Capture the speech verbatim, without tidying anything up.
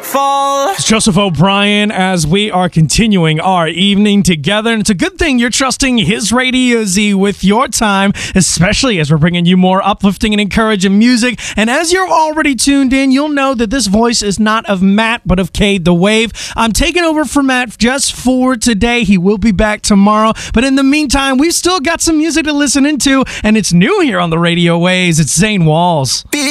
fall. It's Joseph O'Brien as we are continuing our evening together. And it's a good thing you're trusting his Radio Z with your time, especially as we're bringing you more uplifting and encouraging music. And as you're already tuned in, you'll know that this voice is not of Matt, but of Cade the Wave. I'm taking over for Matt just for today. He will be back tomorrow. But in the meantime, we've still got some music to listen into, and it's new here on the Radio Waves. It's Zane Walls.